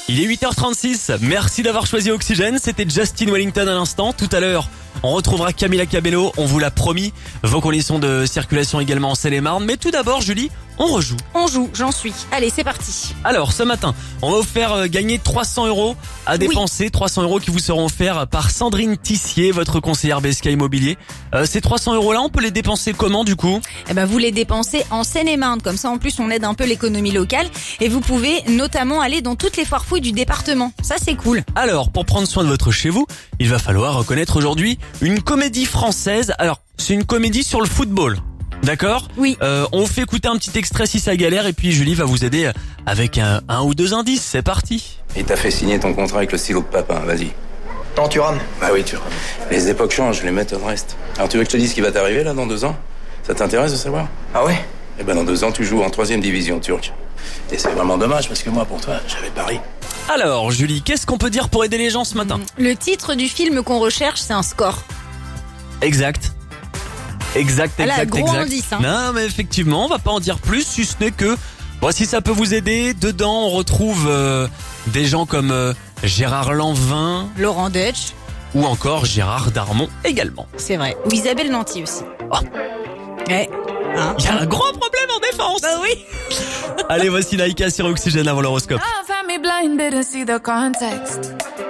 Il est 8h36, merci d'avoir choisi Oxygène, c'était Justin Wellington à l'instant. Tout à l'heure, on retrouvera Camila Cabello, on vous l'a promis. Vos conditions de circulation également en Seine-et-Marne. Mais tout d'abord, Julie, on rejoue. On joue, j'en suis. Allez, c'est parti. Alors, ce matin, on va vous faire gagner 300 € à dépenser. 300 € qui vous seront offerts par Sandrine Tissier, votre conseillère BSK Immobilier. Ces 300 € là, on peut les dépenser comment du coup ? Eh ben, vous les dépensez en Seine-et-Marne. Comme ça, en plus, on aide un peu l'économie locale. Et vous pouvez notamment aller dans toutes les foires fouilles du département. Ça, c'est cool. Alors, pour prendre soin de votre chez vous, il va falloir reconnaître aujourd'hui une comédie française. Alors, c'est une comédie sur le football. D'accord ? Oui. On vous fait écouter un petit extrait si ça galère et puis Julie va vous aider avec un ou deux indices. C'est parti. Il t'a fait signer ton contrat avec le stylo de papin, vas-y. Non, tu rames. Bah oui, tu rames. Les époques changent, les méthodes restent. Alors tu veux que je te dise ce qui va t'arriver là dans 2 ans ? Ça t'intéresse de savoir ? Ah ouais? Eh ben dans 2 ans, tu joues en 3e division turque. Et c'est vraiment dommage parce que moi, pour toi, j'avais pari. Alors Julie, qu'est-ce qu'on peut dire pour aider les gens ce matin ? Le titre du film qu'on recherche, c'est un score. Exact. Exact. Gros indice, hein. Non, mais effectivement, on va pas en dire plus, si ce n'est que, bon, si ça peut vous aider, dedans, on retrouve des gens comme Gérard Lanvin Laurent Deutsch. ou encore Gérard Darmon également. C'est vrai. Ou Isabelle Nanty aussi. Oh. Ouais. Hein. Il y a un gros problème en défense. Bah oui. Allez, voici Laïka sur Oxygène avant l'horoscope. Love had me blinded to see the context.